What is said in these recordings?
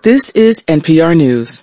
This is NPR News.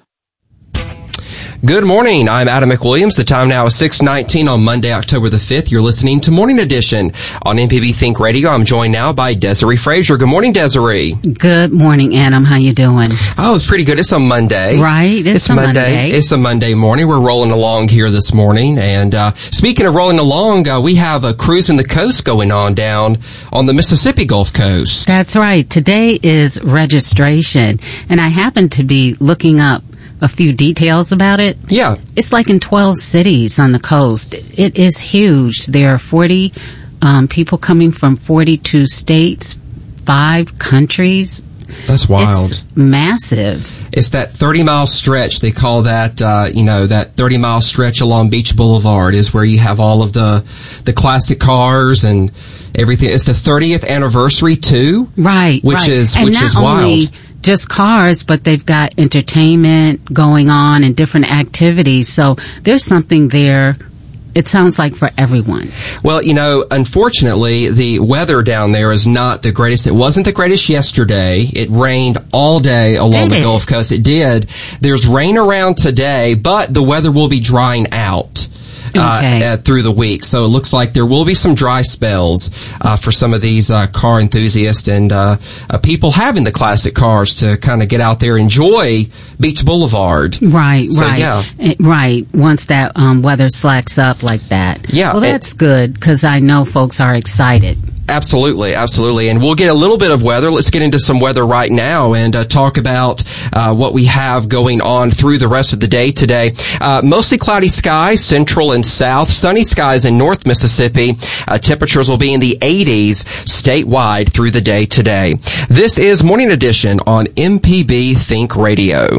Good morning. I'm Adam McWilliams. The time now is 6:19 on Monday, October the 5th. You're listening to Morning Edition on MPB Think Radio. I'm joined now by Desiree Frazier. Good morning, Desiree. Good morning, Adam. How you doing? Oh, it's pretty good. It's a Monday. Right. It's a Monday. It's a Monday morning. We're rolling along here this morning. And speaking of rolling along, we have a cruise in the coast going on down on the Mississippi Gulf Coast. That's right. Today is registration. And I happen to be looking up a few details about it. Yeah. It's like in 12 cities on the coast. It is huge. There are 40 people coming from 42 states, 5 countries. That's wild. It's massive. It's that 30-mile stretch. They call that, that 30-mile stretch along Beach Boulevard is where you have all of the classic cars and everything. It's the 30th anniversary too. Right. Which is wild. Only just cars, but they've got entertainment going on and different activities. So there's something there. It sounds like for everyone. Well, unfortunately, the weather down there is not the greatest. It wasn't the greatest yesterday. It rained all day along the Gulf Coast. It did. There's rain around today, but the weather will be drying out. Through the week. So it looks like there will be some dry spells for some of these car enthusiasts and people having the classic cars to kind of get out there and enjoy Beach Boulevard. Right. Yeah. Right. Once that weather slacks up like that. Yeah. Well, that's good because I know folks are excited. Absolutely. And we'll get a little bit of weather. Let's get into some weather right now and talk about what we have going on through the rest of the day today. Mostly cloudy skies, central and south. Sunny skies in North Mississippi. Temperatures will be in the 80s statewide through the day today. This is Morning Edition on MPB Think Radio.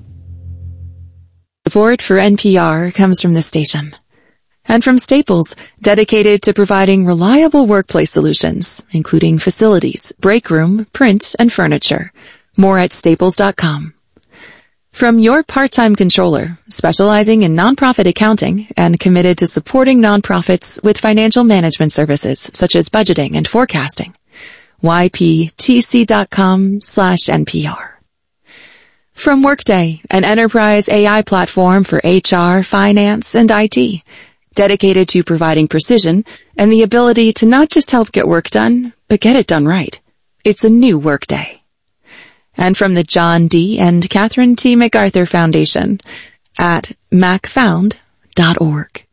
Support for NPR comes from this station. And from Staples, dedicated to providing reliable workplace solutions, including facilities, break room, print, and furniture. More at staples.com. From your part-time controller, specializing in nonprofit accounting and committed to supporting nonprofits with financial management services such as budgeting and forecasting. yptc.com/NPR. From Workday, an enterprise AI platform for HR, finance, and IT. Dedicated to providing precision and the ability to not just help get work done, but get it done right. It's a new Workday. And from the John D. and Catherine T. MacArthur Foundation at macfound.org.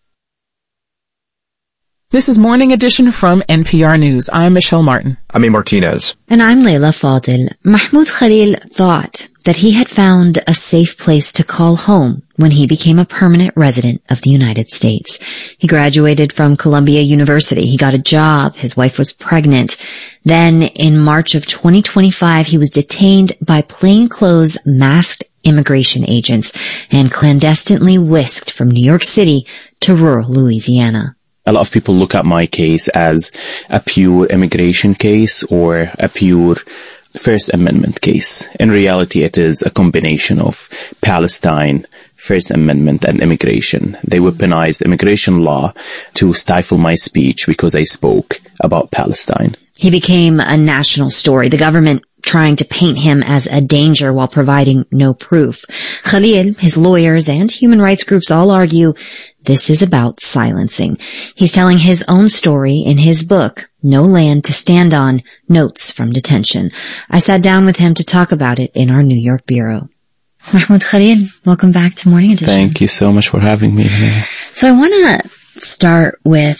This is Morning Edition from NPR News. I'm Michelle Martin. I'm A. Martinez. And I'm Layla Fadil. Mahmoud Khalil thought that he had found a safe place to call home when he became a permanent resident of the United States. He graduated from Columbia University. He got a job. His wife was pregnant. Then in March of 2025, he was detained by plainclothes masked immigration agents and clandestinely whisked from New York City to rural Louisiana. A lot of people look at my case as a pure immigration case or a pure First Amendment case. In reality, it is a combination of Palestine, First Amendment, and immigration. They weaponized immigration law to stifle my speech because I spoke about Palestine. He became a national story, the government trying to paint him as a danger while providing no proof. Khalil, his lawyers, and human rights groups all argue this is about silencing. He's telling his own story in his book, No Land to Stand On, Notes from Detention. I sat down with him to talk about it in our New York bureau. Mahmoud Khalil, welcome back to Morning Edition. Thank you so much for having me here. So I want to start with,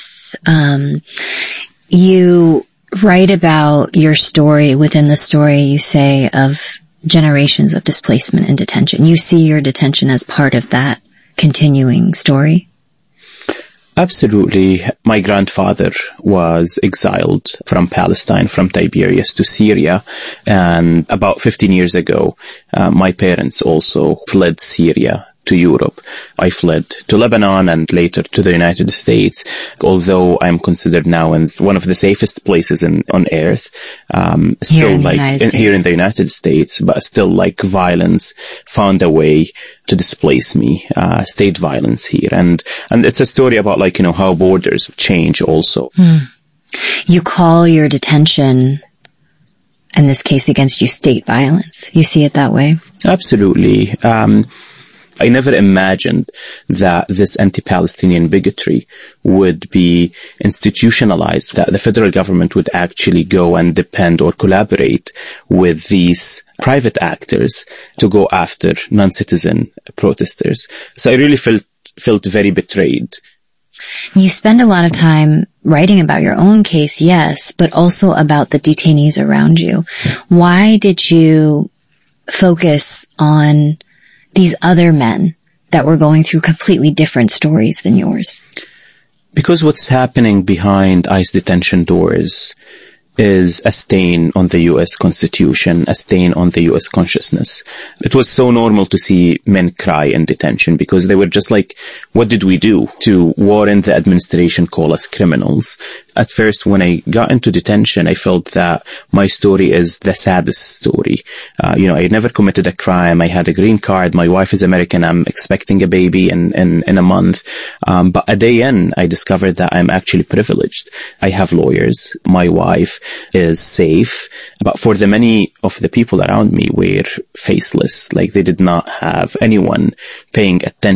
you write about your story. Within the story, you say of generations of displacement and detention. You see your detention as part of that continuing story? Absolutely. My grandfather was exiled from Palestine, from Tiberias to Syria. And about 15 years ago, my parents also fled Syria to Europe. I fled to Lebanon and later to the United States, although I'm considered now in one of the safest places on earth. Here in the United States, but still like violence found a way to displace me, state violence here. And it's a story about how borders change also. You call your detention in this case against you, state violence. You see it that way? Absolutely. I never imagined that this anti-Palestinian bigotry would be institutionalized, that the federal government would actually go and depend or collaborate with these private actors to go after non-citizen protesters. So I really felt very betrayed. You spend a lot of time writing about your own case, yes, but also about the detainees around you. Why did you focus on these other men that were going through completely different stories than yours? Because what's happening behind ICE detention doors is a stain on the U.S. Constitution, a stain on the U.S. consciousness. It was so normal to see men cry in detention because they were just like, what did we do to warrant the administration call us criminals? At first, when I got into detention, I felt that my story is the saddest story. I never committed a crime. I had a green card. My wife is American. I'm expecting a baby in a month. But a day in, I discovered that I'm actually privileged. I have lawyers. My wife is safe. But for the many of the people around me were faceless. Like they did not have anyone paying attention